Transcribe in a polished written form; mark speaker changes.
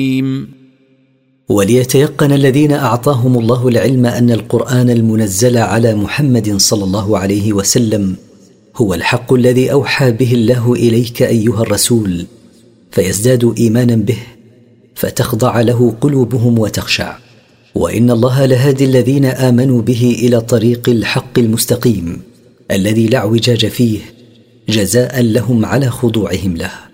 Speaker 1: وليتيقن الذين أعطاهم الله العلم أن القرآن المنزل على محمد صلى الله عليه وسلم هو الحق الذي أوحى به الله إليك أيها الرسول، فيزدادوا إيمانا به فتخضع له قلوبهم وتخشع. وإن الله لهادي الذين آمنوا به إلى طريق الحق المستقيم الذي لا اعوجاج فيه، جزاء لهم على خضوعهم له.